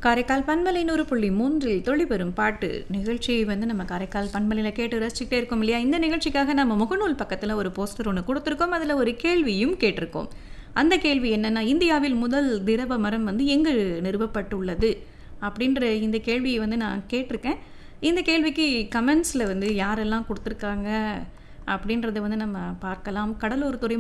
காரைக்கால் பண்பலை 100.3 தொழிபெறும் பாட்டு நிகழ்ச்சியை நம்ம காரைக்கால் பண்பலையில் கேட்டு ரசிச்சுட்டே இருக்கோம் இல்லையா. இந்த நிகழ்ச்சிக்காக நம்ம முகநூல் பக்கத்தில் ஒரு போஸ்டர் ஒன்று கொடுத்துருக்கோம். அதில் ஒரு கேள்வியும் கேட்டிருக்கோம். அந்த கேள்வி என்னன்னா, இந்தியாவில் முதல் திரவ மரம் எங்கு நிறுவப்பட்டுள்ளது அப்படின்ற இந்த கேள்வியை நான் கேட்டிருக்கேன். இந்த கேள்விக்கு கமெண்ட்ஸில் யாரெல்லாம் கொடுத்துருக்காங்க அப்படின்றத நம்ம பார்க்கலாம். கடலூர் துறை